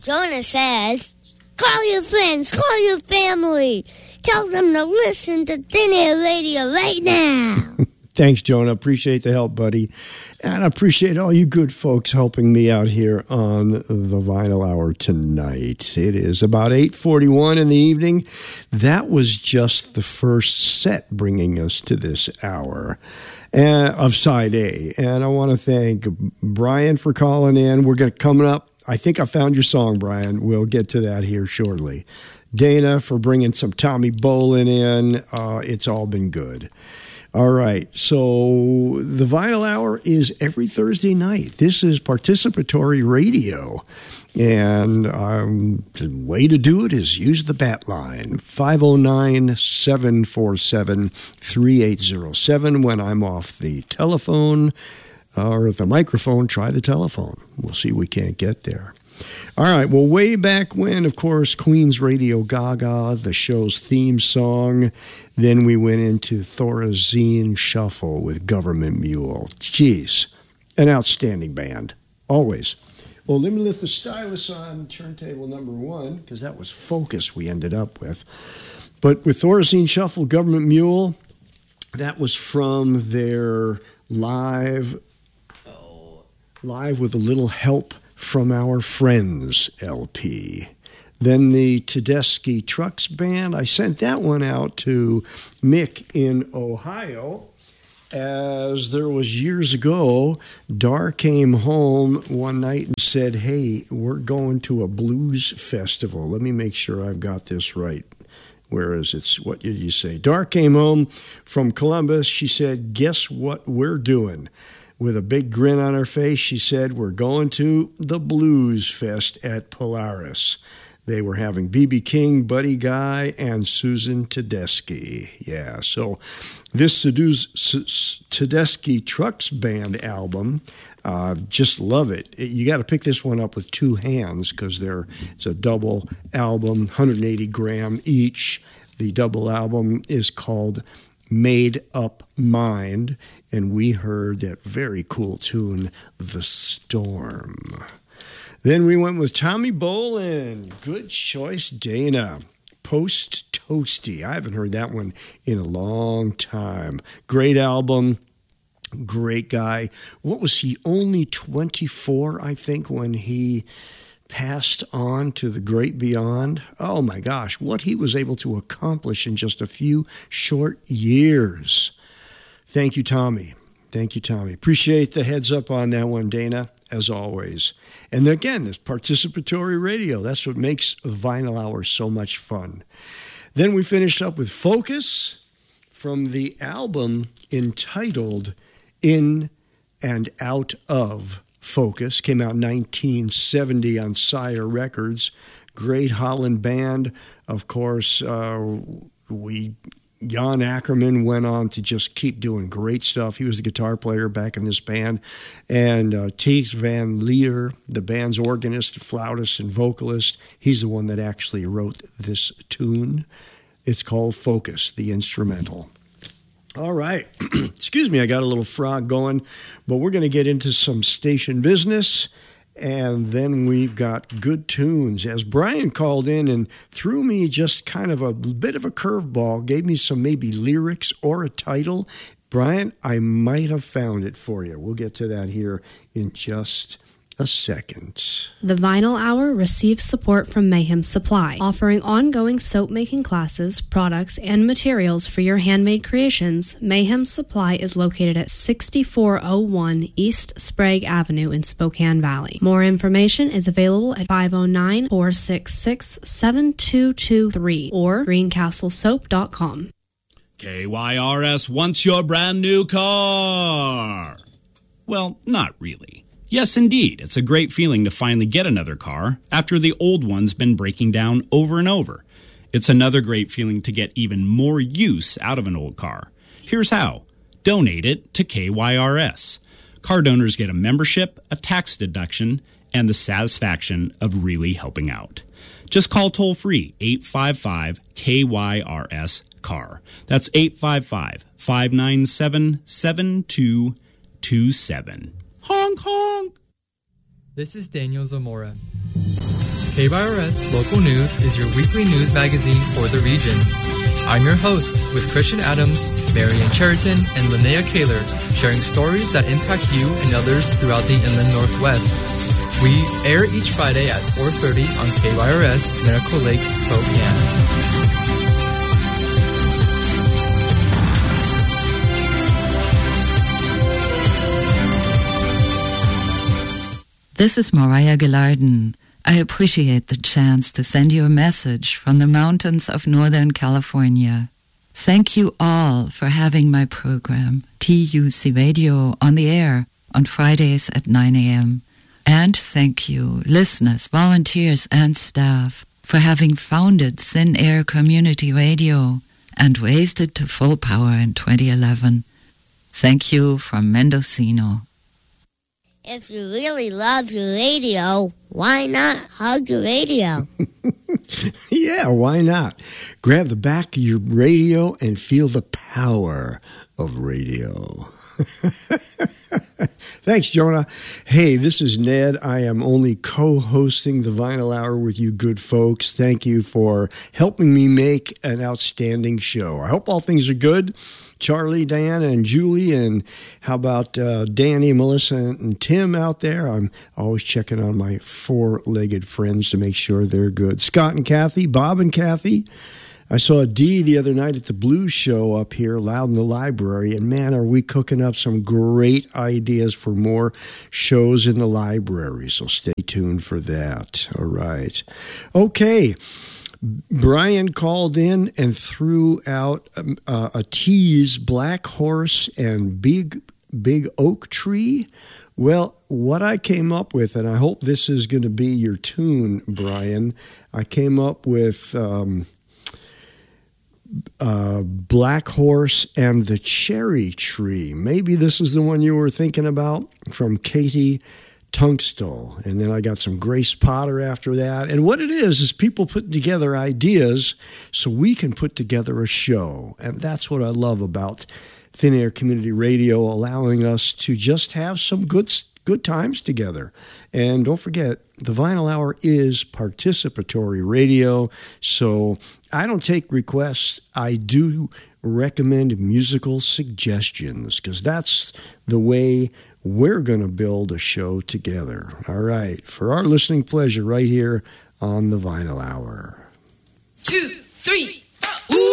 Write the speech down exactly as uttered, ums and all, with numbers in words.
Jonah says, call your friends, call your family. Tell them to listen to Thin Air Radio right now. Thanks, Jonah. Appreciate the help, buddy. And I appreciate all you good folks helping me out here on the Vinyl Hour tonight. It is about eight forty-one in the evening. That was just the first set bringing us to this hour uh, of Side A. And I want to thank Brian for calling in. We're going to coming up. I think I found your song, Brian. We'll get to that here shortly. Dana for bringing some Tommy Bolin in. Uh, it's all been good. All right, so the Vinyl Hour is every Thursday night. This is participatory radio, and um, the way to do it is use the bat line, five oh nine, seven four seven, three eight zero seven. When I'm off the telephone or the microphone, try the telephone. We'll see if we can't get there. All right, well, way back when, of course, Queen's Radio Gaga, the show's theme song. Then we went into Thorazine Shuffle with Government Mule. Jeez, an outstanding band, always. Well, let me lift the stylus on turntable number one, because that was Focus we ended up with. But with Thorazine Shuffle, Government Mule, that was from their live, oh, live with a little help from Our Friends L P. Then the Tedeschi Trucks Band, I sent that one out to Mick in Ohio, as there was years ago, Dar came home one night and said, hey, we're going to a blues festival. Let me make sure I've got this right. Whereas it's, what did you say? Dar came home from Columbus. She said, guess what we're doing? With a big grin on her face, she said, we're going to the Blues Fest at Polaris. They were having B B King, Buddy Guy, and Susan Tedeschi. Yeah, so this Tedeschi Trucks Band album, uh, just love it. You got to pick this one up with two hands because they're it's a double album, one hundred eighty gram each. The double album is called Made Up Mind, and we heard that very cool tune, The Storm. Then we went with Tommy Bolin. Good choice, Dana. Post Toasty. I haven't heard that one in a long time. Great album. Great guy. What was he? Only twenty-four, I think, when he passed on to the great beyond. Oh, my gosh. What he was able to accomplish in just a few short years. Thank you, Tommy. Thank you, Tommy. Appreciate the heads up on that one, Dana, as always. And again, it's participatory radio. That's what makes the Vinyl Hour so much fun. Then we finished up with Focus from the album entitled In and Out of Focus. Came out in nineteen seventy on Sire Records. Great Holland band. Of course, uh, we... Jan Ackerman went on to just keep doing great stuff. He was the guitar player back in this band. And uh, Tees Van Leer, the band's organist, flautist, and vocalist, he's the one that actually wrote this tune. It's called Focus, the instrumental. All right. Excuse me, I got a little frog going, but we're going to get into some station business. And then we've got good tunes. As Brian called in and threw me just kind of a bit of a curveball, gave me some maybe lyrics or a title. Brian, I might have found it for you. We'll get to that here in just a second. The Vinyl Hour receives support from Mayhem Supply, offering ongoing soap-making classes, products, and materials for your handmade creations. Mayhem Supply is located at sixty-four oh one East Sprague Avenue in Spokane Valley. More information is available at five oh nine, four six six, seven two two three or greencastle soap dot com. K Y R S wants your brand new car. Well, not really. Yes, indeed, it's a great feeling to finally get another car after the old one's been breaking down over and over. It's another great feeling to get even more use out of an old car. Here's how. Donate it to K Y R S. Car donors get a membership, a tax deduction, and the satisfaction of really helping out. Just call toll-free eight five five K Y R S C A R. That's eight five five, five nine seven, seven two two seven. Honk, honk! This is Daniel Zamora. K K Y R S Local News is your weekly news magazine for the region. I'm your host with Christian Adams, Marian Cheriton, and Linnea Kaler, sharing stories that impact you and others throughout the Inland Northwest. We air each Friday at four thirty on K Y R S Miracle Lake, Spokane. This is Mariah Gillarden. I appreciate the chance to send you a message from the mountains of Northern California. Thank you all for having my program, T U C Radio, on the air on Fridays at nine a.m. And thank you, listeners, volunteers, and staff, for having founded Thin Air Community Radio and raised it to full power in twenty eleven. Thank you from Mendocino. If you really love your radio, why not hug your radio? Yeah, why not? Grab the back of your radio and feel the power of radio. Thanks, Jonah. Hey, this is Ned. I am only co-hosting the Vinyl Hour with you good folks. Thank you for helping me make an outstanding show. I hope all things are good. Charlie, Diana, and Julie, and how about uh, Danny, Melissa, and Tim out there? I'm always checking on my four-legged friends to make sure they're good. Scott and Kathy, Bob and Kathy. I saw Dee the other night at the Blues Show up here, Loud in the Library, and man, are we cooking up some great ideas for more shows in the library, so stay tuned for that. All right. Okay. Brian called in and threw out um, uh, a tease, Black Horse and Big Big Oak Tree. Well, what I came up with, and I hope this is going to be your tune, Brian, I came up with um, uh, Black Horse and the Cherry Tree. Maybe this is the one you were thinking about, from Katie Tunstall. And then I got some Grace Potter after that. And what it is, is people putting together ideas so we can put together a show. And that's what I love about Thin Air Community Radio, allowing us to just have some good good times together. And don't forget, the Vinyl Hour is participatory radio, so I don't take requests. I do recommend musical suggestions, because that's the way we're going to build a show together. All right, for our listening pleasure right here on the Vinyl Hour. Two, three.